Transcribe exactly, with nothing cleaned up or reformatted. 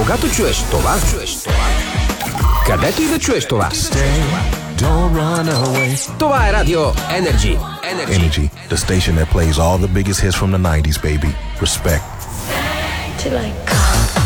Кога то чуеш това, където и да чуеш това. Don't run away. Това е Радио Energy. Energy. Energy, the station that plays all the biggest hits from the nineties, baby. Respect. Till I